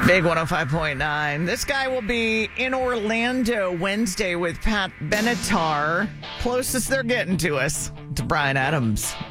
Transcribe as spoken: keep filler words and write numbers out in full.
Big one oh five point nine. This guy will be in Orlando Wednesday with Pat Benatar. Closest they're getting to us, to Brian Adams.